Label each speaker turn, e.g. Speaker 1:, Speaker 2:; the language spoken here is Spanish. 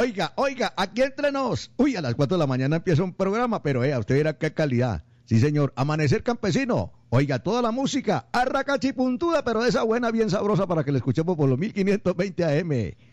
Speaker 1: Oiga, aquí entre nos. Uy, a las 4 de la mañana empieza un programa, pero usted verá qué calidad. Sí, señor, Amanecer Campesino. Oiga, toda la música, arracachipuntuda, pero esa buena, bien sabrosa para que la escuchemos por los 1520 AM.